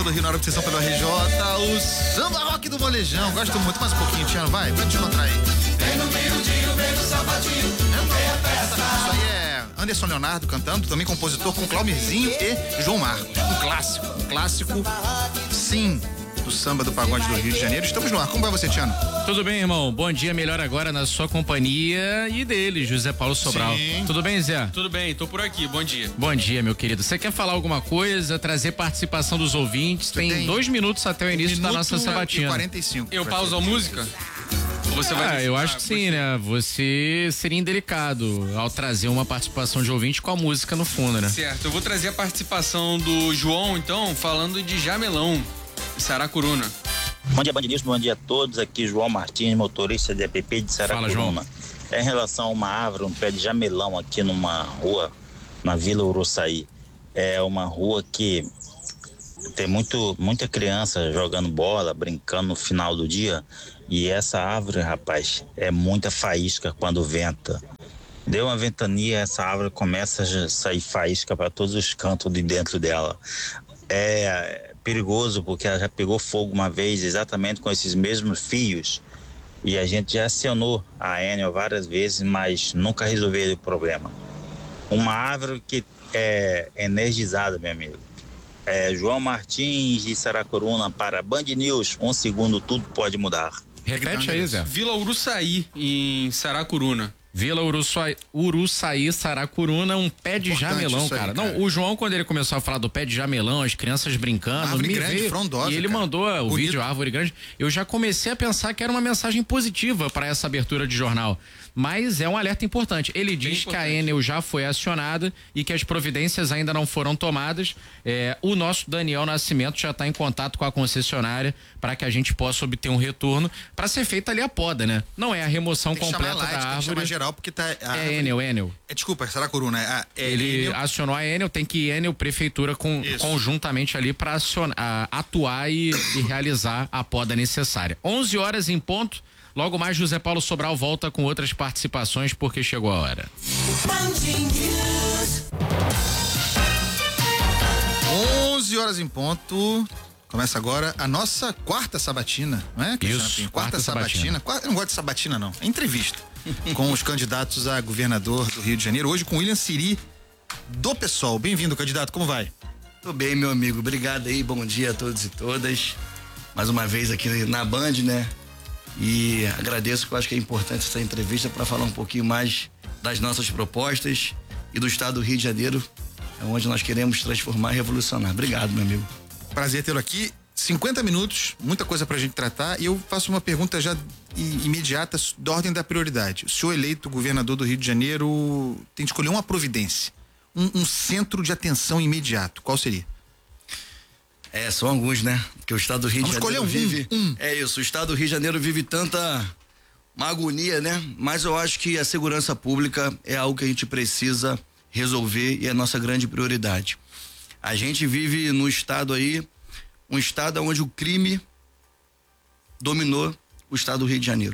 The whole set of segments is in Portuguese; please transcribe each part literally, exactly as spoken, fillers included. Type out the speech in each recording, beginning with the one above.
do Rio na hora de sessão pelo R J, o samba rock do molejão. Gosto muito, mais um pouquinho, Tiano, vai, vai te encontrar aí. Vem no miudinho, vem no sabadinho, vem a festa. Isso aí é Anderson Leonardo cantando, também compositor com Claumirzinho e João Marcos. Um clássico, um clássico, sim, do samba do pagode do Rio de Janeiro. Estamos no ar, como vai você, Tiano? Tudo bem, irmão? Bom dia, melhor agora na sua companhia e dele, José Paulo Sobral. Sim. Tudo bem, Zé? Tudo bem, tô por aqui, bom dia. Bom dia, meu querido. Você quer falar alguma coisa, trazer participação dos ouvintes? Tem, tem dois minutos até o início Minuto da nossa sabatina. e quarenta e cinco. Eu pauso a música? Ou você vai Ah, deixar? eu acho que sim, né? Você seria indelicado ao trazer uma participação de ouvinte com a música no fundo, né? Certo, eu vou trazer a participação do João, então, falando de Jamelão, Saracuruna. Bom dia, Band News, bom dia a todos. Aqui João Martins, motorista de app de Saracuruna. É em relação a uma árvore, um pé de jamelão aqui numa rua, na Vila Uruçaí. É uma rua que tem muito, muita criança jogando bola, brincando no final do dia. E essa árvore, rapaz, é muita faísca quando venta. Deu uma ventania, essa árvore começa a sair faísca para todos os cantos de dentro dela. É perigoso porque ela já pegou fogo uma vez exatamente com esses mesmos fios e a gente já acionou a Enel várias vezes, mas nunca resolveu o problema. Uma árvore que é energizada, meu amigo. É João Martins de Saracuruna para Band News, um segundo tudo pode mudar. Repete aí, Zé. Vila Uruçaí, em Saracuruna. Vila Uruçaí, Uruçaí, Saracuruna, um pé de Importante jamelão, isso aí, cara. cara. Não, o João, quando ele começou a falar do pé de jamelão, as crianças brincando, Árvore me grande, veio, frondosa, e ele cara. mandou o Bonito. vídeo Árvore Grande, eu já comecei a pensar que era uma mensagem positiva para essa abertura de jornal. Mas é um alerta importante. Ele diz que a Enel já foi acionada e que as providências ainda não foram tomadas. É, o nosso Daniel Nascimento já está em contato com a concessionária para que a gente possa obter um retorno para ser feita ali a poda, né? Não é a remoção Tem que completa chamar light, da tem que árvore. chamar geral porque tá... a É árvore- Enel, Enel. É, desculpa, Saracuruna. É, é Ele Enel. acionou a Enel, tem que ir Enel, prefeitura com, Isso. conjuntamente ali para atuar e, e realizar a poda necessária. onze horas em ponto. Logo mais, José Paulo Sobral volta com outras participações porque chegou a hora. onze horas em ponto. Começa agora a nossa quarta sabatina, não é, Cristiano Isso, Pinho? quarta Quarta sabatina. Quarta- eu não gosto de sabatina, não. É entrevista com os candidatos a governador do Rio de Janeiro. Hoje com William Siri, do PSOL. Bem-vindo, candidato. Como vai? Tô bem, meu amigo. Obrigado aí. Bom dia a todos e todas. Mais uma vez aqui na Band, né? E agradeço, que eu acho que é importante essa entrevista para falar um pouquinho mais das nossas propostas e do estado do Rio de Janeiro, onde nós queremos transformar e revolucionar. Obrigado, meu amigo. Prazer tê-lo aqui. cinquenta minutos, muita coisa pra gente tratar. E eu faço uma pergunta já i- imediata da ordem da prioridade. O senhor eleito governador do Rio de Janeiro tem de escolher uma providência, um, um centro de atenção imediato. Qual seria? É, são alguns, né? Porque o estado do Rio Vamos de Janeiro escolher um, vive... um. É isso, o estado do Rio de Janeiro vive tanta uma agonia, né? Mas eu acho que a segurança pública é algo que a gente precisa resolver e é a nossa grande prioridade. A gente vive no estado aí, um estado onde o crime dominou o estado do Rio de Janeiro.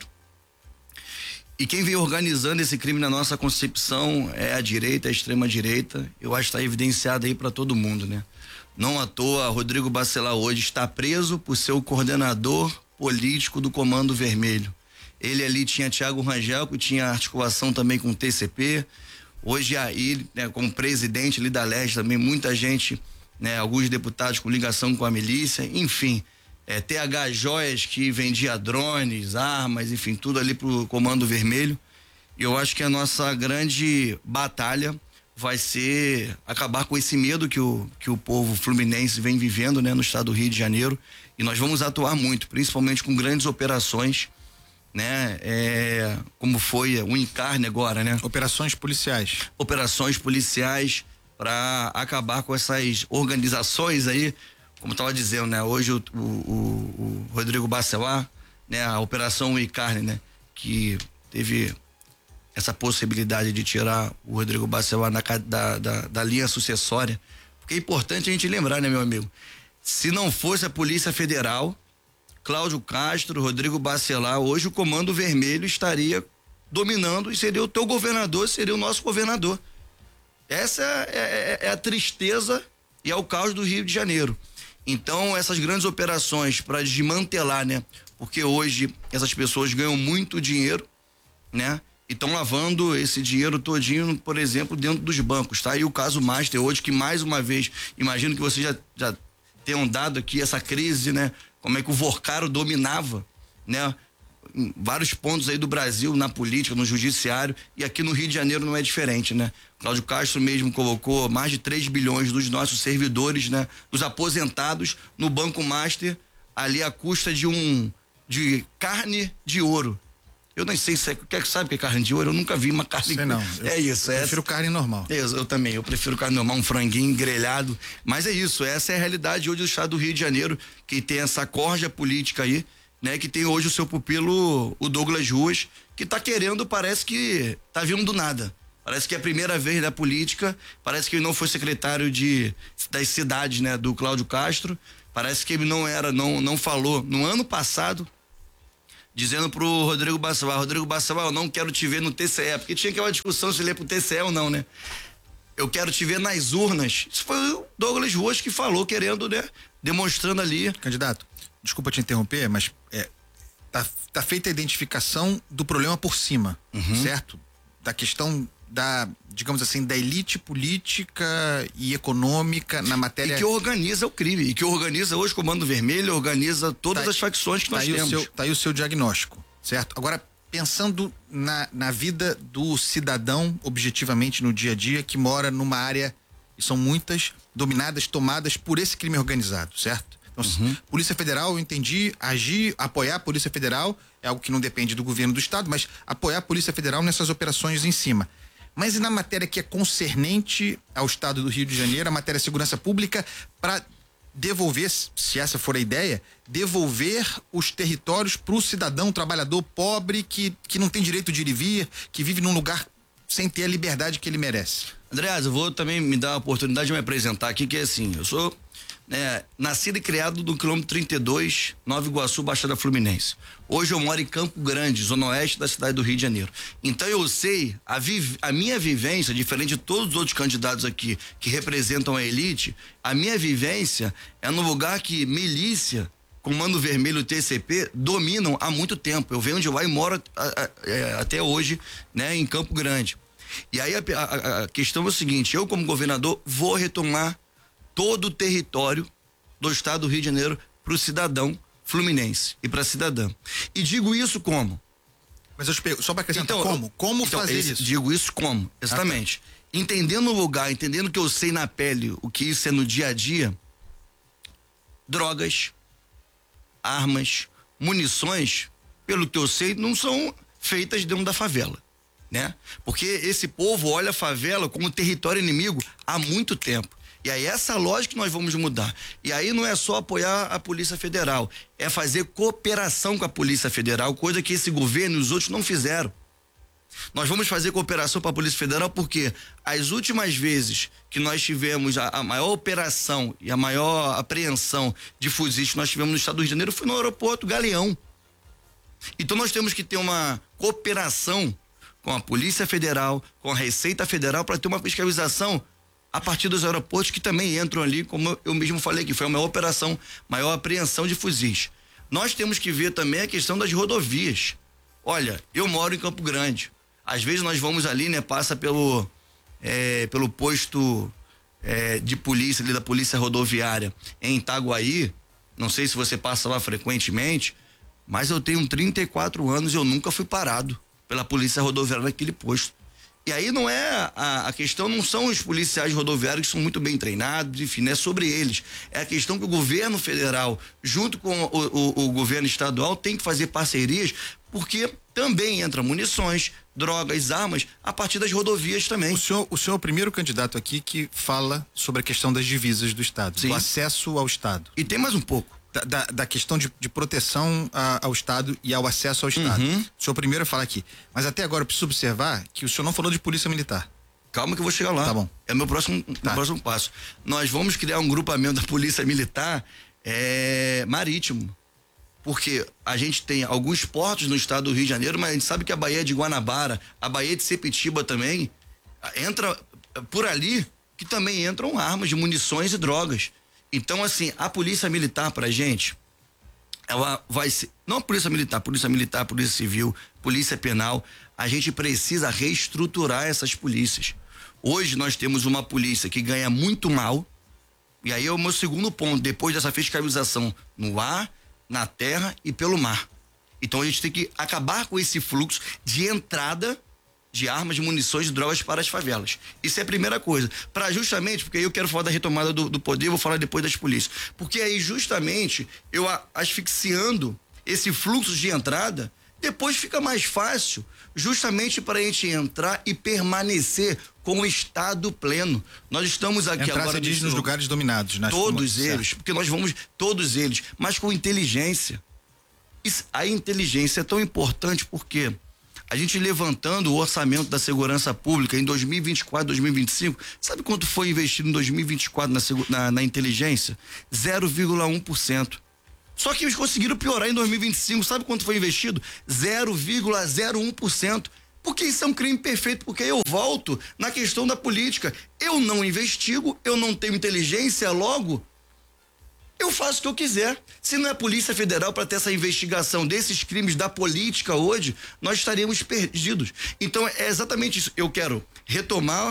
E quem vem organizando esse crime na nossa concepção é a direita, a extrema direita. Eu acho que está evidenciado aí para todo mundo, né? Não à toa, Rodrigo Bacelar hoje está preso por ser o coordenador político do Comando Vermelho. Ele ali tinha Thiago Rangel, que tinha articulação também com o T C P. Hoje aí, né, como presidente ali da Leste também, muita gente, né, alguns deputados com ligação com a milícia, enfim. É, T H Joias, que vendia drones, armas, enfim, tudo ali pro Comando Vermelho. E eu acho que a nossa grande batalha vai ser acabar com esse medo que o, que o povo fluminense vem vivendo, né, no estado do Rio de Janeiro. E nós vamos atuar muito, principalmente com grandes operações, né, é, como foi o Encarne agora, né? Operações policiais. Operações policiais para acabar com essas organizações aí, como estava dizendo, né? Hoje o, o, o, o Rodrigo Bacelar, né? A Operação Encarne, né? Que teve essa possibilidade de tirar o Rodrigo Bacelar na, da, da, da linha sucessória, porque é importante a gente lembrar, né, meu amigo? Se não fosse a Polícia Federal, Cláudio Castro, Rodrigo Bacelar, hoje o Comando Vermelho estaria dominando e seria o teu governador, seria o nosso governador. Essa é, é, é a tristeza e é o caos do Rio de Janeiro. Então, essas grandes operações para desmantelar, né? Porque hoje essas pessoas ganham muito dinheiro, né? E estão lavando esse dinheiro todinho, por exemplo, dentro dos bancos, tá? E o caso Master hoje, que mais uma vez, imagino que vocês já, já tenham dado aqui essa crise, né? Como é que o Vorcaro dominava, né? Em vários pontos aí do Brasil, na política, no judiciário, e aqui no Rio de Janeiro não é diferente, né? Cláudio Castro mesmo colocou mais de três bilhões dos nossos servidores, né? Dos aposentados no Banco Master, ali à custa de um, de carne de ouro. Eu nem sei se é, quer que sabe o que é carne de ouro? Eu nunca vi uma carne. Sei não. É isso, é. Eu prefiro carne normal. É, eu também, eu prefiro carne normal, um franguinho grelhado. Mas é isso, essa é a realidade hoje do estado do Rio de Janeiro, que tem essa corja política aí, né? Que tem hoje o seu pupilo, o Douglas Ruas, que tá querendo, parece que tá vindo do nada. Parece que é a primeira vez na política, parece que ele não foi secretário de, das cidades, né? Do Cláudio Castro, parece que ele não era, não, não falou. No ano passado, dizendo pro Rodrigo Bassaval, Rodrigo Bassaval, eu não quero te ver no T C E, porque tinha aquela discussão se ele ia pro T C E ou não, né? Eu quero te ver nas urnas. Isso foi o Douglas Ruas que falou, querendo, né? Demonstrando ali. Candidato, desculpa te interromper, mas é, tá, tá feita a identificação do problema por cima, uhum. certo? Da questão da, digamos assim, da elite política e econômica na matéria... E que organiza o crime, e que organiza hoje o Comando Vermelho, organiza todas tá, as facções que nós tá temos. O seu, tá aí o seu diagnóstico, certo? Agora, pensando na, na vida do cidadão, objetivamente, no dia a dia, que mora numa área, e são muitas, dominadas, tomadas por esse crime organizado, certo? Então, uhum. Polícia Federal, eu entendi, agir, apoiar a Polícia Federal, é algo que não depende do governo do estado, mas apoiar a Polícia Federal nessas operações em cima. Mas e na matéria que é concernente ao estado do Rio de Janeiro, a matéria de segurança pública, para devolver, se essa for a ideia, devolver os territórios para o cidadão trabalhador pobre que, que não tem direito de ir e vir, que vive num lugar sem ter a liberdade que ele merece? Andreas, eu vou também me dar a oportunidade de me apresentar aqui, que é assim, eu sou né, nascido e criado no quilômetro trinta e dois, Nova Iguaçu, Baixada Fluminense. Hoje eu moro em Campo Grande, zona oeste da cidade do Rio de Janeiro. Então eu sei, a, vi, a minha vivência, diferente de todos os outros candidatos aqui que representam a elite, a minha vivência é no lugar que milícia, Comando Vermelho, T C P, dominam há muito tempo. Eu venho de lá e moro a, a, a, até hoje, né, em Campo Grande. E aí a, a, a questão é o seguinte, eu como governador vou retomar todo o território do estado do Rio de Janeiro para o cidadão fluminense e para a cidadã. E digo isso como? Mas eu te pergunto, só para acrescentar, então, como? Como então, fazer esse, isso? Digo isso como? Exatamente. Ah, tá. Entendendo o lugar, entendendo que eu sei na pele o que isso é no dia a dia, drogas, armas, munições, pelo que eu sei, não são feitas dentro da favela, né? Porque esse povo olha a favela como território inimigo há muito tempo. E aí essa lógica que nós vamos mudar. E aí não é só apoiar a Polícia Federal, é fazer cooperação com a Polícia Federal, coisa que esse governo e os outros não fizeram. Nós vamos fazer cooperação com a Polícia Federal porque as últimas vezes que nós tivemos a, a maior operação e a maior apreensão de fuzis que nós tivemos no estado do Rio de Janeiro foi no aeroporto Galeão. Então nós temos que ter uma cooperação com a Polícia Federal, com a Receita Federal, para ter uma fiscalização a partir dos aeroportos que também entram ali, como eu mesmo falei que foi a maior operação, maior apreensão de fuzis. Nós temos que ver também a questão das rodovias. Olha, eu moro em Campo Grande. Às vezes nós vamos ali, né, passa pelo é, pelo posto é, de polícia ali da Polícia Rodoviária em Itaguaí. Não sei se você passa lá frequentemente, mas eu tenho trinta e quatro anos e eu nunca fui parado pela Polícia Rodoviária naquele posto. E aí não é, a, a questão não são os policiais rodoviários que são muito bem treinados, enfim, não é sobre eles. É a questão que o governo federal, junto com o, o, o governo estadual, tem que fazer parcerias, porque também entra munições, drogas, armas, a partir das rodovias também. O senhor, o senhor é o primeiro candidato aqui que fala sobre a questão das divisas do estado, Sim. do acesso ao estado. E tem mais um pouco. Da, da, da questão de, de proteção a, ao Estado e ao acesso ao Estado. Uhum. O senhor primeiro fala aqui. Mas até agora eu preciso observar que o senhor não falou de polícia militar. Calma que eu vou chegar lá. Tá bom. É o meu próximo, tá. meu próximo passo. Nós vamos criar um grupamento da polícia militar é, marítimo. Porque a gente tem alguns portos no estado do Rio de Janeiro, mas a gente sabe que a Baía de Guanabara, a Baía de Sepetiba também, entra por ali, que também entram armas, munições e drogas. Então, assim, a polícia militar pra gente, ela vai ser, não a polícia militar, polícia militar, polícia civil, polícia penal, a gente precisa reestruturar essas polícias. Hoje nós temos uma polícia que ganha muito mal, e aí é o meu segundo ponto, depois dessa fiscalização no ar, na terra e pelo mar. Então a gente tem que acabar com esse fluxo de entrada de armas, de munições, de drogas para as favelas. Isso é a primeira coisa. Para justamente, porque aí eu quero falar da retomada do, do poder, vou falar depois das polícias. Porque aí justamente eu a, asfixiando esse fluxo de entrada, depois fica mais fácil justamente para a gente entrar e permanecer com o Estado pleno. Nós estamos aqui Entrar, agora... você diz nos lugares dominados, né? Todos eles, porque nós vamos, todos eles, mas com inteligência. Isso, a inteligência é tão importante porque a gente levantando o orçamento da segurança pública em dois mil e vinte e quatro, dois mil e vinte e cinco, sabe quanto foi investido em dois mil e vinte e quatro na, na, na inteligência? zero vírgula um por cento. Só que eles conseguiram piorar em dois mil e vinte e cinco, sabe quanto foi investido? zero vírgula zero um por cento. Porque isso é um crime perfeito, porque eu volto na questão da política. Eu não investigo, eu não tenho inteligência, logo eu faço o que eu quiser. Se não é Polícia Federal para ter essa investigação desses crimes da política hoje, nós estaríamos perdidos. Então é exatamente isso. Eu quero retomar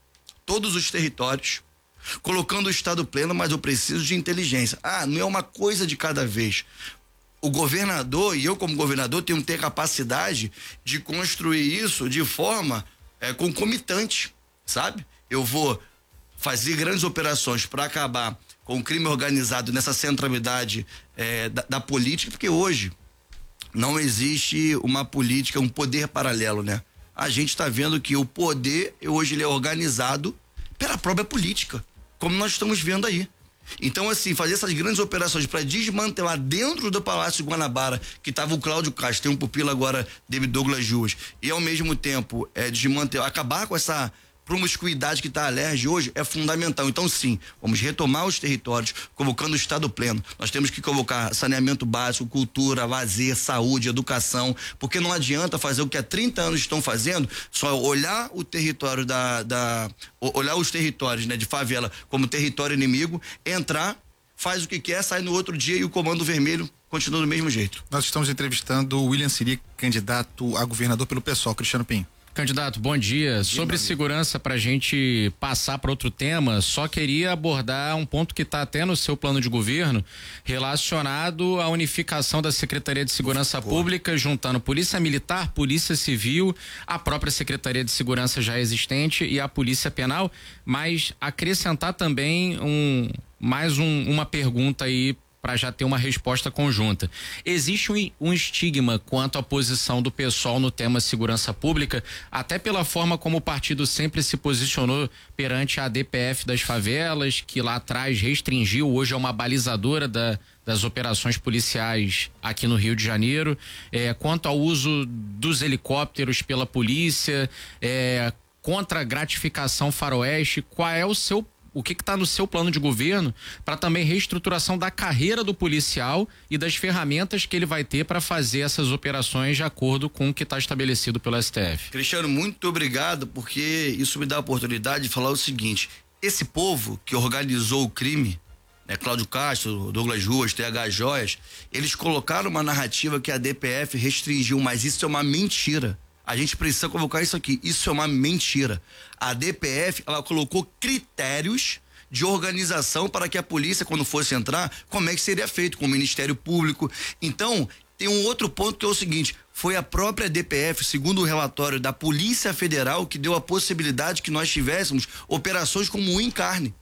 todos os territórios, colocando o Estado pleno, mas eu preciso de inteligência. Ah, não é uma coisa de cada vez. O governador, e eu como governador, tenho que ter capacidade de construir isso de forma é, concomitante, sabe? Eu vou fazer grandes operações para acabar com o crime organizado nessa centralidade é, da, da política, porque hoje não existe uma política, um poder paralelo, né? A gente está vendo que o poder hoje ele é organizado pela própria política, como nós estamos vendo aí. Então, assim, fazer essas grandes operações para desmantelar dentro do Palácio Guanabara, que estava o Cláudio Castro, tem um pupilo agora, David Douglas Ruas, e ao mesmo tempo é, desmantelar, acabar com essa promiscuidade que está alérgica hoje é fundamental. Então, sim, vamos retomar os territórios, convocando o Estado pleno. Nós temos que convocar saneamento básico, cultura, lazer, saúde, educação, porque não adianta fazer o que há trinta anos estão fazendo, só olhar o território da, da olhar os territórios, né, de favela como território inimigo, entrar, faz o que quer, sai no outro dia e o Comando Vermelho continua do mesmo jeito. Nós estamos entrevistando o William Siri, candidato a governador pelo PSOL. Cristiano Pinho. Candidato, bom dia. Sobre segurança, para a gente passar para outro tema, só queria abordar um ponto que está até no seu plano de governo, relacionado à unificação da Secretaria de Segurança Pública, juntando Polícia Militar, Polícia Civil, a própria Secretaria de Segurança já existente e a Polícia Penal, mas acrescentar também um, mais um, uma pergunta aí para já ter uma resposta conjunta. Existe um, um estigma quanto à posição do PSOL no tema segurança pública, até pela forma como o partido sempre se posicionou perante a D P F das favelas, que lá atrás restringiu, hoje é uma balizadora da, das operações policiais aqui no Rio de Janeiro. É, quanto ao uso dos helicópteros pela polícia, é, contra a gratificação faroeste, qual é o seu o que está no seu plano de governo para também reestruturação da carreira do policial e das ferramentas que ele vai ter para fazer essas operações de acordo com o que está estabelecido pelo S T F? Cristiano, muito obrigado, porque isso me dá a oportunidade de falar o seguinte: esse povo que organizou o crime, né, Cláudio Castro, Douglas Ruas, T H Joias, eles colocaram uma narrativa que a D P F restringiu, mas isso é uma mentira. A gente precisa convocar isso aqui. Isso é uma mentira. A D P F, ela colocou critérios de organização para que a polícia, quando fosse entrar, como é que seria feito com o Ministério Público. Então, tem um outro ponto que é o seguinte: foi a própria D P F, segundo o relatório da Polícia Federal, que deu a possibilidade que nós tivéssemos operações como o Encarne.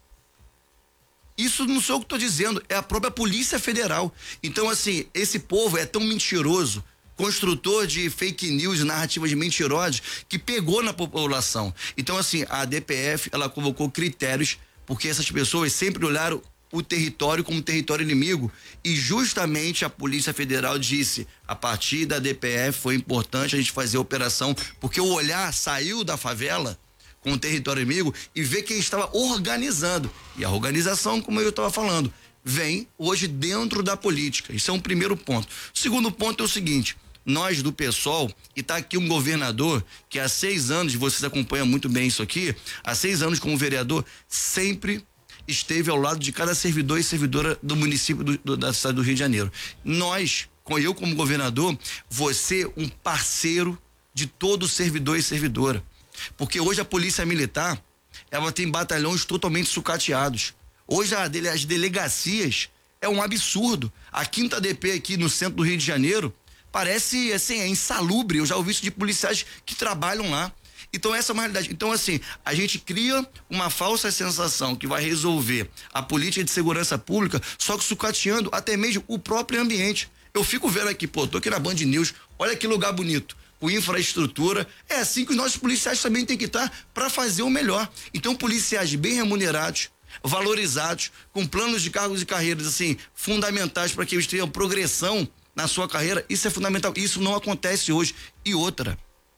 Isso não sou eu que estou dizendo, é a própria Polícia Federal. Então, assim, esse povo é tão mentiroso, construtor de fake news e narrativas mentirosas, que pegou na população. Então, assim, a D P F, ela convocou critérios, porque essas pessoas sempre olharam o território como território inimigo, e justamente a Polícia Federal disse: a partir da D P F foi importante a gente fazer a operação, porque o olhar saiu da favela com o território inimigo e ver quem estava organizando. E a organização, como eu estava falando, vem hoje dentro da política. Isso é um primeiro ponto. O segundo ponto é o seguinte: nós do PSOL, e tá aqui um governador que há seis anos, vocês acompanham muito bem isso aqui, há seis anos como vereador, sempre esteve ao lado de cada servidor e servidora do município do, do, da cidade do Rio de Janeiro. Nós, com eu como governador, vou ser um parceiro de todo servidor e servidora. Porque hoje a polícia militar, ela tem batalhões totalmente sucateados. Hoje a, as delegacias é um absurdo. A quinta D P aqui no centro do Rio de Janeiro parece, assim, é insalubre. Eu já ouvi isso de policiais que trabalham lá. Então essa é uma realidade. Então assim, a gente cria uma falsa sensação que vai resolver a política de segurança pública, só que sucateando até mesmo o próprio ambiente. Eu fico vendo aqui, pô, tô aqui na Band News, olha que lugar bonito, com infraestrutura. É assim que os nossos policiais também têm que estar para fazer o melhor. Então policiais bem remunerados, valorizados, com planos de cargos e carreiras assim fundamentais para que eles tenham progressão na sua carreira, isso é fundamental. Isso não acontece hoje. E outra,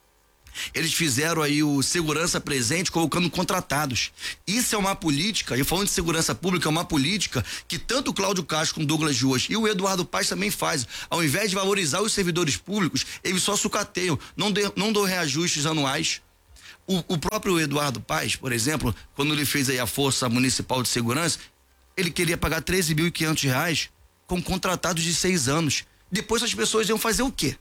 eles fizeram aí o segurança presente colocando contratados. Isso é uma política, e falando de segurança pública, é uma política que tanto o Cláudio Castro como o Douglas Ruas e o Eduardo Paes também fazem. Ao invés de valorizar os servidores públicos, eles só sucateiam, não, de, não dão reajustes anuais. O, o próprio Eduardo Paes, por exemplo, quando ele fez aí a Força Municipal de Segurança, ele queria pagar treze mil e quinhentos reais com contratados de seis anos. Depois as pessoas iam fazer o quê?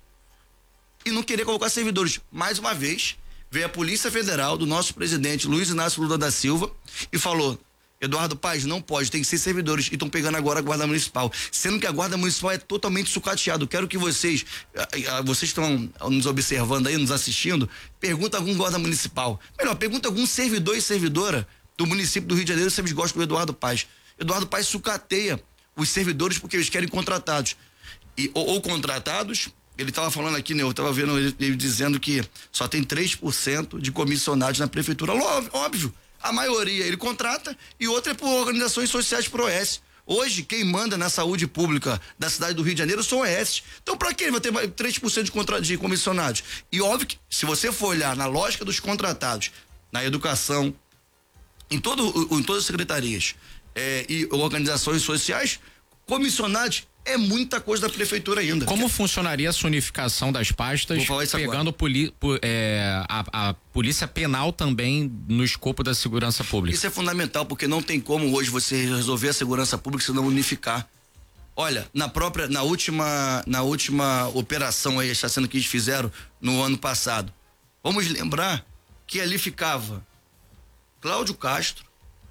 E não queria colocar servidores. Mais uma vez, veio a Polícia Federal do nosso presidente Luiz Inácio Lula da Silva e falou: Eduardo Paes, não pode, tem que ser servidores. E estão pegando agora a Guarda Municipal, sendo que a Guarda Municipal é totalmente sucateada. Quero que vocês, vocês estão nos observando aí, nos assistindo, pergunta algum Guarda Municipal. Melhor, pergunta algum servidor e servidora do município do Rio de Janeiro se eles gostam do Eduardo Paes. Eduardo Paes sucateia os servidores porque eles querem contratados. E, ou, ou contratados. Ele estava falando aqui, né? Eu estava vendo ele, ele dizendo que só tem três por cento de comissionados na prefeitura. Óbvio, óbvio, a maioria ele contrata e outra é por organizações sociais pro Oeste. Hoje, quem manda na saúde pública da cidade do Rio de Janeiro são o Oeste. Então, para que ele vai ter três por cento de, contra, de comissionados? E óbvio que, se você for olhar na lógica dos contratados, na educação, em, todo, em todas as secretarias é, e organizações sociais, comissionados é muita coisa da prefeitura ainda. Como funcionaria essa unificação das pastas, pegando poli, é, a, a polícia penal também no escopo da segurança pública? Isso é fundamental, porque não tem como hoje você resolver a segurança pública se não unificar. Olha, na própria, na última, na última operação aí, está sendo que eles fizeram no ano passado, vamos lembrar que ali ficava Cláudio Castro,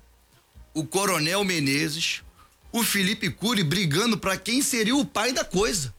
o Coronel Menezes, o Felipe Cury brigando para quem seria o pai da coisa.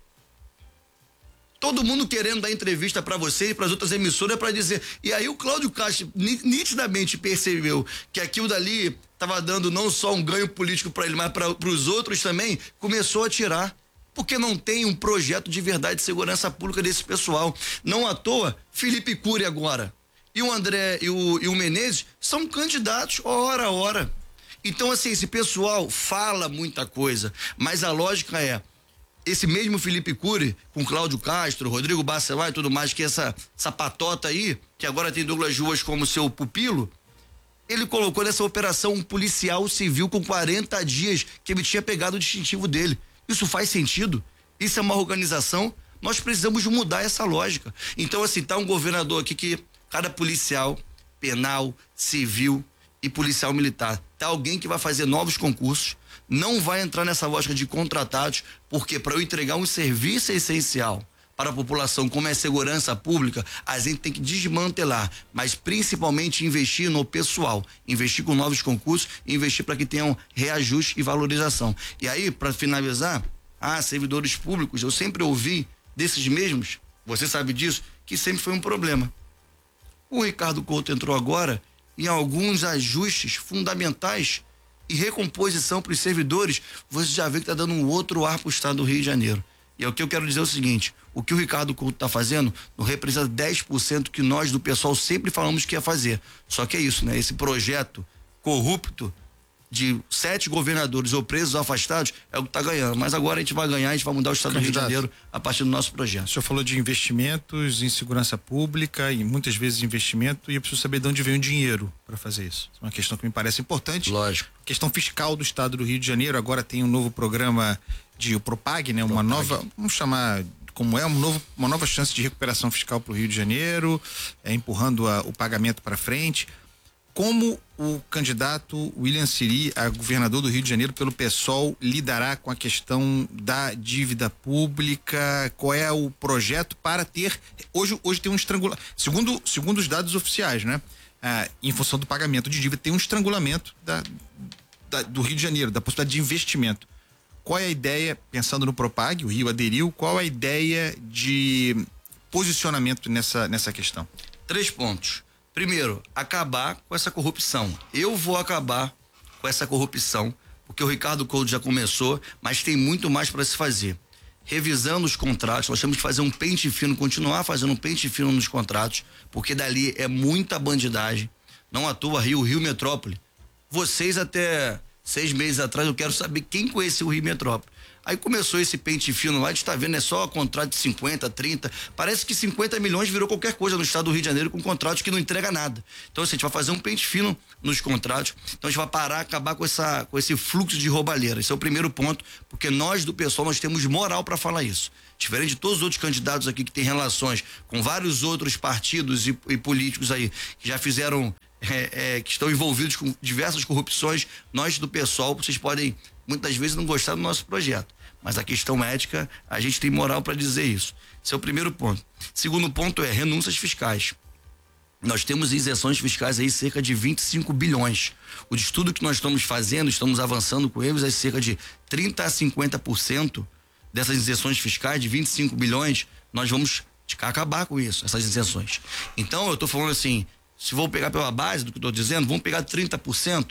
Todo mundo querendo dar entrevista para você e para as outras emissoras para dizer. E aí o Cláudio Castro nitidamente percebeu que aquilo dali estava dando não só um ganho político para ele, mas para os outros também, começou a tirar. Porque não tem um projeto de verdade de segurança pública desse pessoal. Não à toa, Felipe Cury agora e o André e o, e o Menezes são candidatos hora a hora. Então, assim, esse pessoal fala muita coisa, mas a lógica é, esse mesmo Felipe Cury, com Cláudio Castro, Rodrigo Bacelar e tudo mais, que essa, essa patota aí, que agora tem Douglas Ruas como seu pupilo, ele colocou nessa operação um policial civil com quarenta dias que ele tinha pegado o distintivo dele. Isso faz sentido? Isso é uma organização? Nós precisamos mudar essa lógica. Então, assim, tá um governador aqui que cada policial, penal, civil e policial militar, tá alguém que vai fazer novos concursos, não vai entrar nessa lógica de contratados, porque para eu entregar um serviço essencial para a população, como é segurança pública, a gente tem que desmantelar, mas principalmente investir no pessoal, investir com novos concursos, investir para que tenham reajuste e valorização. E aí, para finalizar, ah, servidores públicos, eu sempre ouvi desses mesmos, você sabe disso, que sempre foi um problema. O Ricardo Couto entrou agora em alguns ajustes fundamentais e recomposição para os servidores, você já vê que está dando um outro ar para o estado do Rio de Janeiro. E é o que eu quero dizer é o seguinte, o que o Ricardo Couto está fazendo não representa dez por cento que nós do pessoal sempre falamos que ia fazer. Só que é isso, né? Esse projeto corrupto de sete governadores ou presos ou afastados é o que está ganhando. Mas agora a gente vai ganhar, a gente vai mudar o estado Candidato. do Rio de Janeiro a partir do nosso projeto. O senhor falou de investimentos em segurança pública e muitas vezes investimento, e eu preciso saber de onde vem o dinheiro para fazer isso. É uma questão que me parece importante. Lógico. Questão fiscal do estado do Rio de Janeiro, agora tem um novo programa de o Propag, né? Uma Propag. nova, vamos chamar como é, um novo, uma nova chance de recuperação fiscal para o Rio de Janeiro, é, empurrando a, o pagamento para frente. como o candidato William Siri a governador do Rio de Janeiro pelo PSOL lidará com a questão da dívida pública? Qual é o projeto para ter, hoje, hoje tem um estrangulamento, segundo, segundo os dados oficiais, né? Ah, em função do pagamento de dívida, tem um estrangulamento da, da, do Rio de Janeiro, da possibilidade de investimento. Qual é a ideia, pensando no Propag, o Rio aderiu, qual é a ideia de posicionamento nessa, nessa questão? Três pontos. Primeiro, acabar com essa corrupção. Eu vou acabar com essa corrupção, porque o Ricardo Couto já começou, mas tem muito mais para se fazer. Revisando os contratos, nós temos que fazer um pente fino, continuar fazendo um pente fino nos contratos, porque dali é muita bandidagem. Não à toa Rio, Rio Metrópole. Vocês até seis meses atrás, eu quero saber quem conheceu o Rio Metrópole. Aí começou esse pente fino lá, a gente tá vendo, é só contrato de cinquenta, trinta, parece que cinquenta milhões virou qualquer coisa no estado do Rio de Janeiro com contratos que não entrega nada. Então assim, a gente vai fazer um pente fino nos contratos, então a gente vai parar, acabar com, essa, com esse fluxo de roubalheira. Esse é o primeiro ponto, porque nós do PSOL, nós temos moral para falar isso. Diferente de todos os outros candidatos aqui que têm relações com vários outros partidos e, e políticos aí, que já fizeram, é, é, que estão envolvidos com diversas corrupções, nós do PSOL, vocês podem muitas vezes não gostar do nosso projeto, mas a questão ética, a gente tem moral para dizer isso. Esse é o primeiro ponto. Segundo ponto é renúncias fiscais. Nós temos isenções fiscais aí cerca de vinte e cinco bilhões. O estudo que nós estamos fazendo, estamos avançando com eles, é cerca de trinta a cinquenta por cento dessas isenções fiscais de vinte e cinco bilhões, nós vamos acabar com isso, essas isenções. Então eu estou falando assim, se vou pegar pela base do que estou dizendo, vamos pegar trinta por cento,